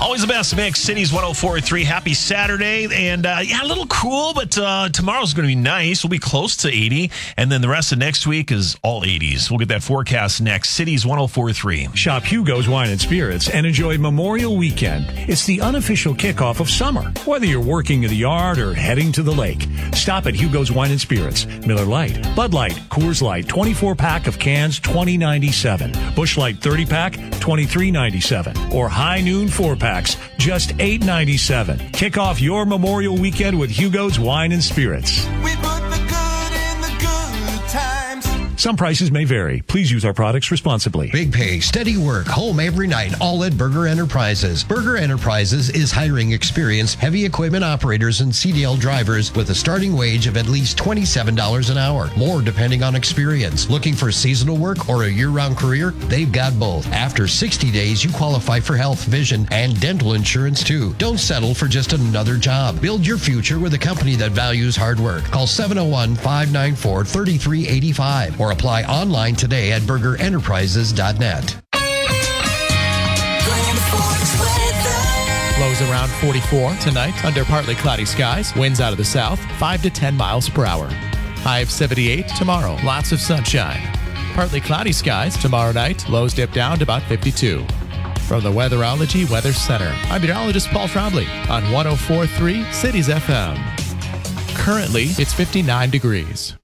Always the best mix. Cities 104.3. Happy Saturday. And a little cool, but tomorrow's going to be nice. We'll be close to 80. And then the rest of next week is all 80s. We'll get that forecast next. Cities 104.3. Shop Hugo's Wine and Spirits and enjoy Memorial Weekend. It's the unofficial kickoff of summer. Whether you're working in the yard or heading to the lake, stop at Hugo's Wine and Spirits. Miller Lite, Bud Light, Coors Light, 24-pack of cans, $20.97. Busch Light 30-pack, $23.97. Or High Noon 4-packs, just $8.97. Kick off your Memorial Weekend with Hugo's Wine and Spirits. We put the good in the good times. Some prices may vary. Please use our products responsibly. Big pay, steady work, home every night, all at Berger Enterprises. Berger Enterprises is hiring experienced heavy equipment operators and CDL drivers with a starting wage of at least $27 an hour, more depending on experience. Looking for seasonal work or a year-round career? They've got both. After 60 days, you qualify for health, vision, and dental insurance too. Don't settle for just another job. Build your future with a company that values hard work. Call 701-594-3385 or apply online today at burgerenterprises.net. Lows around 44 tonight under partly cloudy skies. Winds out of the south, 5 to 10 miles per hour. High of 78 tomorrow. Lots of sunshine. Partly cloudy skies tomorrow night. Lows dip down to about 52. From the Weatherology Weather Center, I'm meteorologist Paul Trombley on 104.3 Cities FM. Currently, it's 59 degrees.